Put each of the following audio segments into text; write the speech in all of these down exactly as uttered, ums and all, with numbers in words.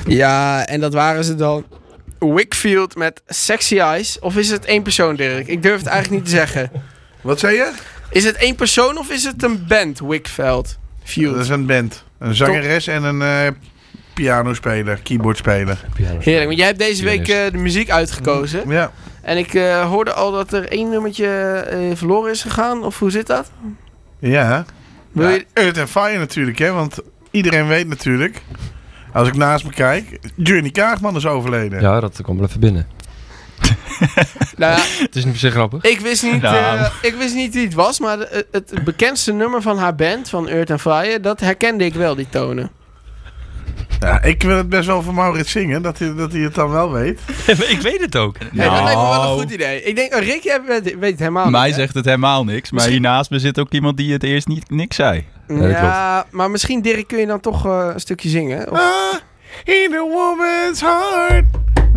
Ja, en dat waren ze dan. Wickfield met Sexy Eyes. Of is het één persoon, Dirk? Ik durf het eigenlijk niet te zeggen. Wat zei je? Is het één persoon of is het een band, Wickfield? Field. Dat is een band. Een zangeres en een uh, pianospeler, keyboardspeler. Heerlijk, want jij hebt deze week uh, de muziek uitgekozen. Ja. En ik uh, hoorde al dat er één nummertje uh, verloren is gegaan. Of hoe zit dat? Ja. Wil ja. je... Earth and Fire natuurlijk, hè. Want iedereen weet natuurlijk... Als ik naast me kijk... Johnny Kaagman is overleden. Ja, dat komt wel even binnen. Nou ja, het is niet per se grappig. Ik wist niet, nou. uh, ik wist niet wie het was, maar het, het bekendste nummer van haar band, van Earth and Fire, dat herkende ik wel, die tonen. Ja, ik wil het best wel voor Maurits zingen, dat hij, dat hij het dan wel weet. Ik weet het ook. Hey, dat lijkt me wel een goed idee. Ik denk, oh, Rick, jij weet, weet het helemaal Mij niet. Mij zegt het helemaal niks, maar misschien... hiernaast me zit ook iemand die het eerst niet, niks zei. Ja, ja maar misschien, Dirk, kun je dan toch uh, een stukje zingen? Of... Ah, in a woman's heart.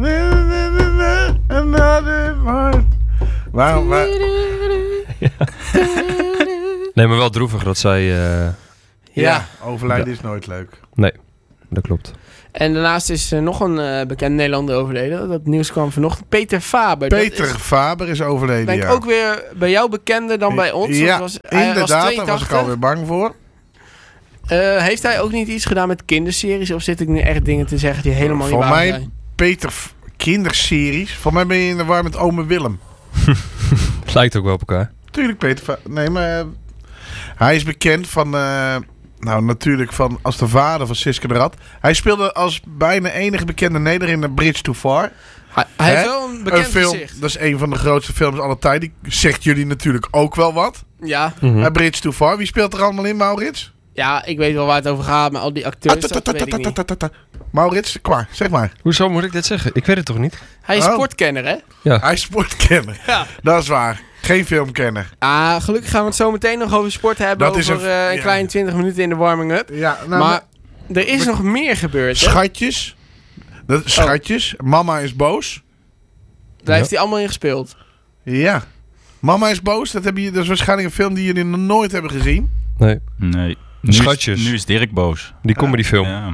Another heart. Waarom? Waar... Ja. Nee, maar wel droevig dat zij... Uh... Ja, ja, overlijden ja. is nooit leuk. Nee, dat klopt. En daarnaast is uh, nog een uh, bekend Nederlander overleden. Dat nieuws kwam vanochtend. Peter Faber. Peter is, Faber is overleden, denk ja. ook weer bij jou bekender dan bij ons. Ja, was, hij inderdaad, was daar was ik alweer bang voor. Uh, heeft hij ook niet iets gedaan met kinderseries? Of zit ik nu echt dingen te zeggen die helemaal voor niet waar mij, zijn? Peter F- kinderseries. Voor mij ben je in de war met ome Willem. Het lijkt ook wel op elkaar. Tuurlijk, Peter Faber. Nee, maar... Uh, hij is bekend van... Uh, nou, natuurlijk van als de vader van Siske de Rat. Hij speelde als bijna enige bekende Nederlander in Bridge Too Far. Hij, hij heeft wel een bekend een film, gezicht. Dat is een van de grootste films aller tijden. Die zegt jullie natuurlijk ook wel wat. Ja. Mm-hmm. Uh, Bridge Too Far. Wie speelt er allemaal in, Maurits? Ja, ik weet wel waar het over gaat, maar al die acteurs, dat weet ik niet. Maurits, qua, zeg maar. Hoezo moet ik dit zeggen? Ik weet het toch niet? Hij is Oh. sportkenner, hè? Ja. Hij is sportkenner. Ja. Dat is waar. Geen filmkenner. Ah, gelukkig gaan we het zo meteen nog over sport hebben. Dat is over een- uh, een ja. kleine twintig minuten in de warming-up. Ja, nou, maar er is nog meer gebeurd, hè? Schatjes. Dat, schatjes. Mama is boos. Daar heeft hij allemaal in gespeeld. Ja. Mama is boos. Dat, heb je, dat is waarschijnlijk een film die jullie nog nooit hebben gezien. Nee. Nee. Nu Schatjes. Is, nu is Dirk boos. Die comedyfilm. Ja.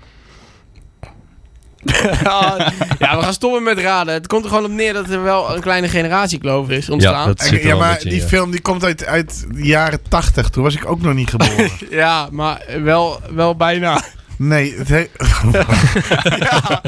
Ja, we gaan stoppen met raden. Het komt er gewoon op neer dat er wel een kleine generatiekloof is ontstaan. Ja, dat zit er ja wel maar een beetje in, die ja. film die komt uit, uit de jaren tachtig. Toen was ik ook nog niet geboren. Ja, maar wel, wel bijna. Nee, het, he- Ja.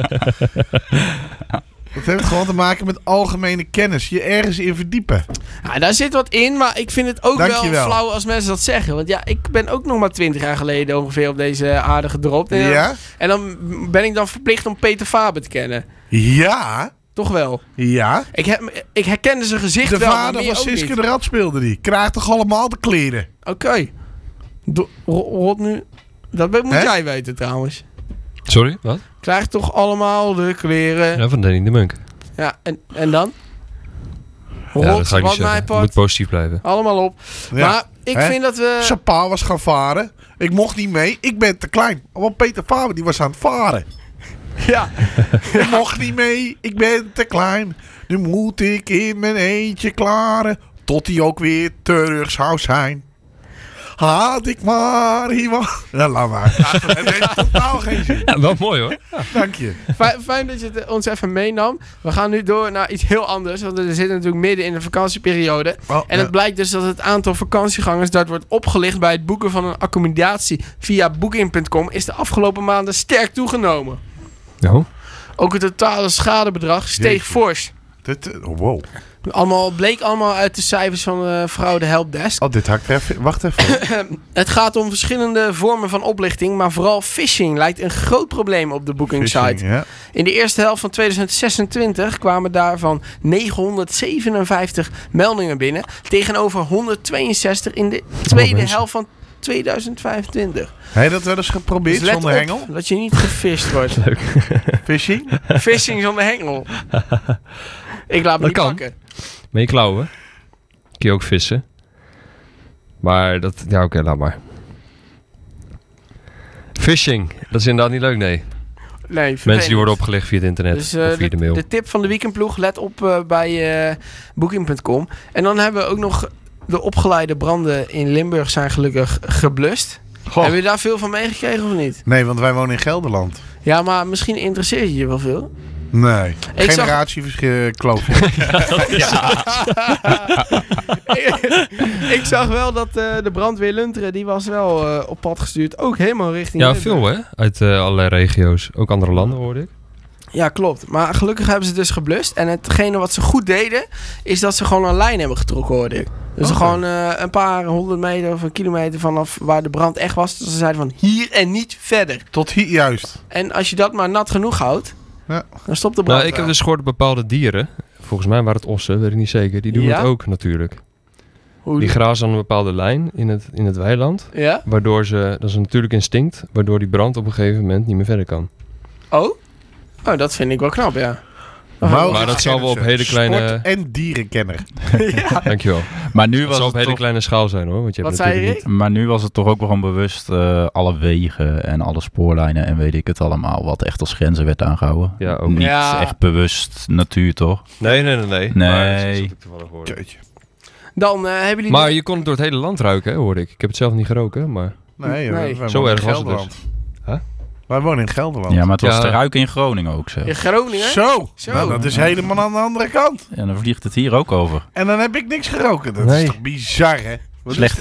het heeft gewoon te maken met algemene kennis. Je ergens in verdiepen. Ja, daar zit wat in, maar ik vind het ook wel Dankjewel. flauw als mensen dat zeggen. Want ja, ik ben ook nog maar twintig jaar geleden ongeveer op deze aarde gedropt. En, Ja? en dan ben ik dan verplicht om Peter Faber te kennen. Ja. Toch wel? Ja. Ik, heb, ik herkende zijn gezicht De wel, maar vader meer van ook Siske niet. de Rat speelde die. Krijgt toch allemaal de kleren? Oké. Okay. Rot nu... Dat moet Hè? jij weten trouwens. Sorry, wat? Krijgt toch allemaal de kleren. Ja, van Danny de Munk. Ja, en, en dan? Rot, Ja, dat ga ik niet wat mij zeggen. Je part. moet positief blijven. Allemaal op. Ja. Maar ik Hè? vind dat we... Zijn pa was gaan varen. Ik mocht niet mee. Ik ben te klein. Want Peter Faber die was aan het varen. Ja. Ik mocht niet mee. Ik ben te klein. Nu moet ik in mijn eentje klaren. Tot hij ook weer terug zou zijn. Had ik maar iemand... Ja, laat maar. Ja, het heeft totaal geen zin. Ja, wel mooi hoor. Ja. Dank je. Fijn, fijn dat je het ons even meenam. We gaan nu door naar iets heel anders. Want we zitten natuurlijk midden in de vakantieperiode. Oh, en ja. het blijkt dus dat het aantal vakantiegangers dat wordt opgelicht bij het boeken van een accommodatie via booking punt com is de afgelopen maanden sterk toegenomen. Oh. Ook het totale schadebedrag steeg Jeetje. fors. Dit, oh, wow. Allemaal, bleek allemaal uit de cijfers van uh, vrouw de helpdesk. Oh, dit hakt even. Wacht even. Het gaat om verschillende vormen van oplichting, maar vooral phishing lijkt een groot probleem op de booking site. Phishing, ja. In de eerste helft van tweeduizend zesentwintig kwamen daarvan negenhonderdzevenenvijftig meldingen binnen, tegenover honderdtweeënzestig in de tweede mensen. helft van tweeduizend vijfentwintig. Heb je dat wel eens geprobeerd Dus let zonder op hengel? dat je niet gefisht wordt. Phishing? Phishing zonder hengel. Ik laat me Dat niet kan. pakken. Met je klauwen. Kun je ook vissen. Maar dat... Ja, oké, laat maar. Phishing. Dat is inderdaad niet leuk, nee. Nee, Mensen die worden opgelicht via het internet Dus uh, of via de, de mail. de tip van de weekendploeg, let op uh, bij uh, booking punt com. En dan hebben we ook nog de opgeleide branden in Limburg zijn gelukkig geblust. Goh. Heb je daar veel van meegekregen of niet? Nee, want wij wonen in Gelderland. Ja, maar misschien interesseert je je wel veel. Nee. Ik zag- Generatieverschil kloof. Ik zag wel dat uh, de brandweer Lunteren, die was wel uh, op pad gestuurd. Ook helemaal richting Ja, Limburg. veel hè? Uit uh, allerlei regio's. Ook andere landen hoorde ik. Ja, klopt. Maar gelukkig hebben ze het dus geblust. En hetgene wat ze goed deden, is dat ze gewoon een lijn hebben getrokken, hoorde ik. Dus Oké. gewoon uh, een paar honderd meter of een kilometer vanaf waar de brand echt was. Dus ze zeiden van hier en niet verder. Tot hier juist. En als je dat maar nat genoeg houdt, Ja. dan stopt de brand Nou, ik heb wel. dus gehoord dat bepaalde dieren, volgens mij waren het ossen, weet ik niet zeker, die doen Ja? het ook natuurlijk. Hoe Die grazen aan een bepaalde lijn in het, in het weiland, Ja? waardoor ze, dat is een natuurlijk instinct, waardoor die brand op een gegeven moment niet meer verder kan. Oh? Oh, dat vind ik wel knap, ja. Maurits Maar dat zal wel op Gerritsen, hele kleine- sport- en dierenkenner. Ja. Dankjewel. Maar nu Dat was zal het op hele toch... kleine schaal zijn hoor, want je hebt Wat zei je, natuurlijk Rick? Maar nu was het toch ook wel gewoon bewust uh, alle wegen en alle spoorlijnen en weet ik het allemaal, wat echt als grenzen werd aangehouden. Ja, ook. Niet Ja. echt bewust natuur, toch? niet. Nee, nee, nee, nee. Nee. Maar dat is wat ik toevallig hoorde. Jeetje. Dan uh, hebben jullie... Maar je kon het door het hele land ruiken, hè, hoorde ik. Ik heb het zelf niet geroken, maar... Nee, Nee. wij Zo wonen erg in was het dus. Gelderland. Huh? Wij wonen in Gelderland. Ja, maar het was Ja. te ruiken in Groningen ook zo. in Groningen? Zo. Zo. Nou, dat is helemaal aan de andere kant. En dan vliegt het hier ook over. En dan heb ik niks geroken. Dat Nee. is toch bizar, hè? Wat is Slechte